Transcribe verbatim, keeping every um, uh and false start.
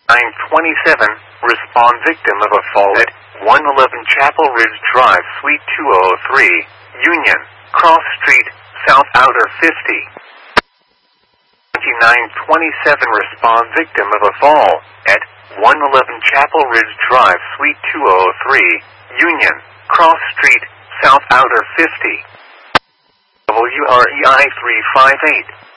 nine twenty-seven, respond victim of a fall at one eleven Chapel Ridge Drive, Suite two oh three, Union, Cross Street, South Outer fifty. twenty-nine twenty-seven, respond victim of a fall at one eleven Chapel Ridge Drive, Suite two oh three, Union, Cross Street, South Outer fifty. W R E I three five eight.